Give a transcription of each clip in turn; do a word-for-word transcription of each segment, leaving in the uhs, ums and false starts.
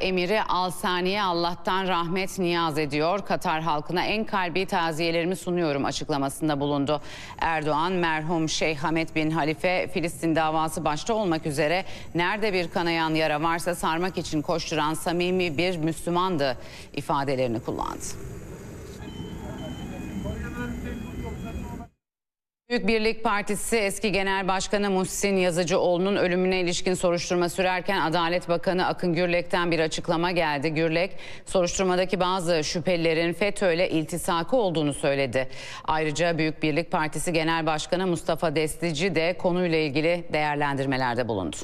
emiri Al Sani'ye Allah'tan rahmet niyaz ediyor. Katar halkına en kalbi taziyelerimi sunuyorum açıklamasında bulundu. Erdoğan, merhum Şeyh Hamad bin Halife, Filistin davası başta olmak üzere nerede bir kanayan yara varsa sarmak için koşturan samimi bir Müslümandı ifadelerini kullandı. Büyük Birlik Partisi eski Genel Başkanı Muhsin Yazıcıoğlu'nun ölümüne ilişkin soruşturma sürerken Adalet Bakanı Akın Gürlek'ten bir açıklama geldi. Gürlek, soruşturmadaki bazı şüphelilerin FETÖ'yle iltisakı olduğunu söyledi. Ayrıca Büyük Birlik Partisi Genel Başkanı Mustafa Destici de konuyla ilgili değerlendirmelerde bulundu.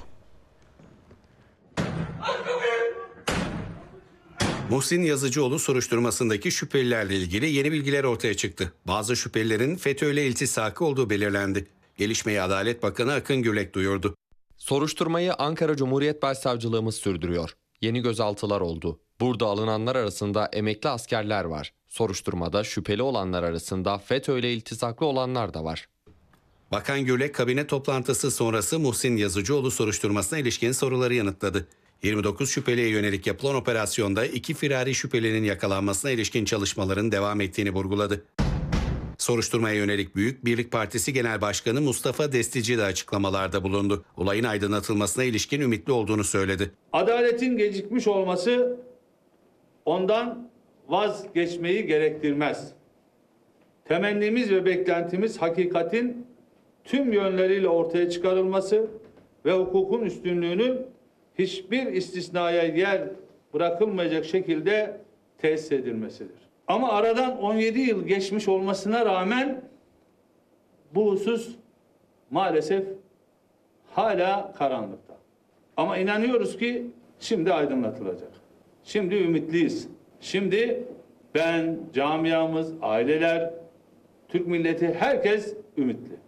Muhsin Yazıcıoğlu soruşturmasındaki şüphelilerle ilgili yeni bilgiler ortaya çıktı. Bazı şüphelilerin FETÖ'yle iltisakı olduğu belirlendi. Gelişmeyi Adalet Bakanı Akın Gürlek duyurdu. Soruşturmayı Ankara Cumhuriyet Başsavcılığımız sürdürüyor. Yeni gözaltılar oldu. Burada alınanlar arasında emekli askerler var. Soruşturmada şüpheli olanlar arasında FETÖ'yle iltisaklı olanlar da var. Bakan Gürlek kabine toplantısı sonrası Muhsin Yazıcıoğlu soruşturmasına ilişkin soruları yanıtladı. yirmi dokuz şüpheliye yönelik yapılan operasyonda iki firari şüphelinin yakalanmasına ilişkin çalışmaların devam ettiğini vurguladı. Soruşturmaya yönelik Büyük Birlik Partisi Genel Başkanı Mustafa Destici de açıklamalarda bulundu. Olayın aydınlatılmasına ilişkin ümitli olduğunu söyledi. Adaletin gecikmiş olması ondan vazgeçmeyi gerektirmez. Temennimiz ve beklentimiz hakikatin tüm yönleriyle ortaya çıkarılması ve hukukun üstünlüğünün hiçbir istisnaya yer bırakılmayacak şekilde tesis edilmesidir. Ama aradan on yedi yıl geçmiş olmasına rağmen bu husus maalesef hala karanlıkta. Ama inanıyoruz ki şimdi aydınlatılacak. Şimdi ümitliyiz. Şimdi ben, camiamız, aileler, Türk milleti, herkes ümitli.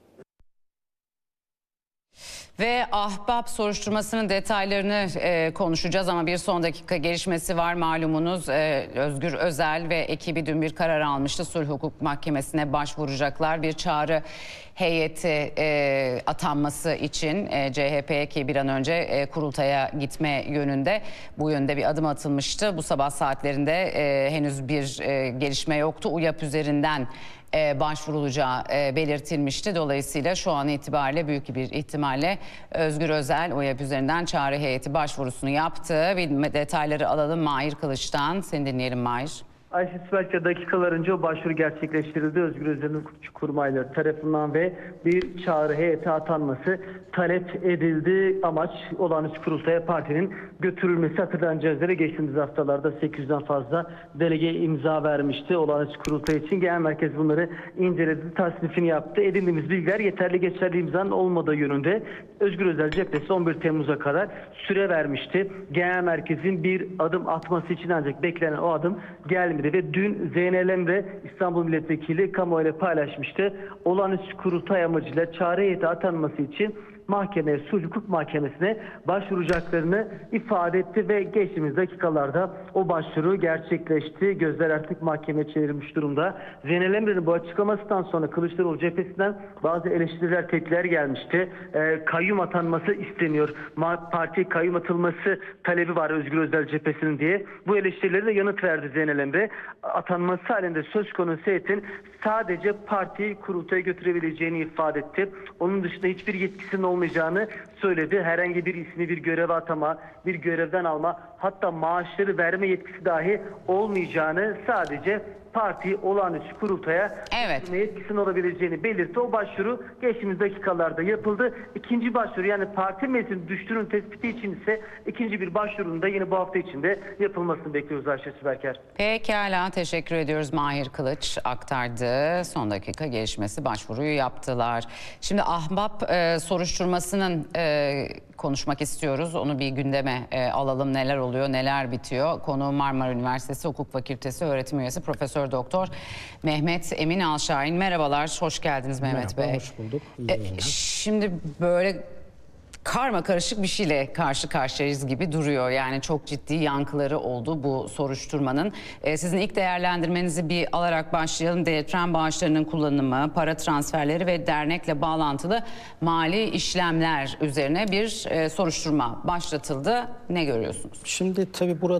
Ve Ahbap soruşturmasının detaylarını e, konuşacağız ama bir son dakika gelişmesi var malumunuz. E, Özgür Özel ve ekibi dün bir karar almıştı. Sulh Hukuk Mahkemesi'ne başvuracaklar. Bir çağrı heyeti e, atanması için e, C H P'ye ki bir an önce e, kurultaya gitme yönünde bu yönde bir adım atılmıştı. Bu sabah saatlerinde e, henüz bir e, gelişme yoktu. U Y A P üzerinden E, başvurulacağı e, belirtilmişti. Dolayısıyla şu an itibariyle büyük bir ihtimalle Özgür Özel U Y A P üzerinden çağrı heyeti başvurusunu yaptı. Bir detayları alalım Mahir Kılıç'tan. Seni dinleyelim Mahir. Ayşe Sibelçe dakikalar önce o başvuru gerçekleştirildi. Özgür Özel'in hukukçu kurmayları tarafından ve bir çağrı heyeti atanması talep edildi. Amaç olağanüstü kurultaya partinin götürülmesi. Hatırlanacağı üzere geçtiğimiz haftalarda sekiz yüzden fazla delege imza vermişti. Olağanüstü kurultay için genel merkez bunları inceledi, tasnifini yaptı. Edindiğimiz bilgiler yeterli geçerli imzanın olmadığı yönünde. Özgür Özel cephesi on bir Temmuz'a kadar süre vermişti. Genel merkezin bir adım atması için ancak beklenen o adım gelmedi. Ve dün Zeynel Emre İstanbul Milletvekili kamuoyuyla paylaşmıştı. Olağanüstü kurultay amacıyla çağrı heyeti atanması için mahkemeye, Sulh Hukuk Mahkemesi'ne başvuracaklarını ifade etti ve geçtiğimiz dakikalarda o başvuru gerçekleşti. Gözler artık mahkemeye çevrilmiş durumda. Zeynel Emre'nin bu açıklamasından sonra Kılıçdaroğlu cephesinden bazı eleştiriler, tepkiler gelmişti. E, kayyum atanması isteniyor. Parti kayyum atılması talebi var Özgür Özel cephesinin diye. Bu eleştirilere de yanıt verdi Zeynel Emre. Atanması halinde söz konusu heyetin sadece partiyi kurultaya götürebileceğini ifade etti. Onun dışında hiçbir yetkisinin olmayacağını söyledi. Herhangi bir ismi bir göreve atama, bir görevden alma, hatta maaşları verme yetkisi dahi olmayacağını, sadece parti olağanüstü kurultaya evet. yetkisinin olabileceğini belirtti. O başvuru geçtiğimiz dakikalarda yapıldı. İkinci başvuru, yani parti meclisinin düştüğünün tespiti için ise ikinci bir başvurunun da yine bu hafta içinde yapılmasını bekliyoruz Ayşe Süberker. Pekala, teşekkür ediyoruz. Mahir Kılıç aktardı. Son dakika gelişmesi, başvuruyu yaptılar. Şimdi Ahbap e, soruşturmasının e, konuşmak istiyoruz. Onu bir gündeme e, alalım. Neler oluyor, neler bitiyor? Konuğum Marmara Üniversitesi Hukuk Fakültesi öğretim üyesi Profesör Doktor Mehmet Emin Alşahin. Merhabalar, hoş geldiniz Mehmet Merhaba, Bey. hoş bulduk. E, şimdi böyle karma karışık bir şeyle karşı karşıyayız gibi duruyor. Yani çok ciddi yankıları oldu bu soruşturmanın. Ee, sizin ilk değerlendirmenizi bir alarak başlayalım. Deprem bağışlarının kullanımı, para transferleri ve dernekle bağlantılı mali işlemler üzerine bir e, soruşturma başlatıldı. Ne görüyorsunuz? Şimdi tabii burada